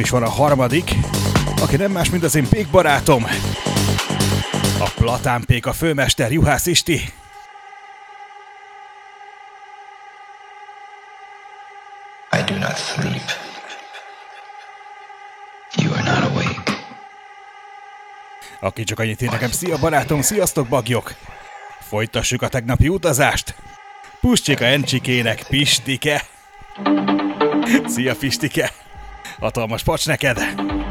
is van a harmadik, aki nem más, mint az én Pék barátom. A Platán Pék, a főmester, Juhász Isti. I do not sleep. You are not awake. Aki csak annyit ír nekem, szia barátom, sziasztok bagyok! Folytassuk a tegnapi utazást. Puscsika Encsikének, Pistike. Szia Pistike! Hatalmas pacs neked!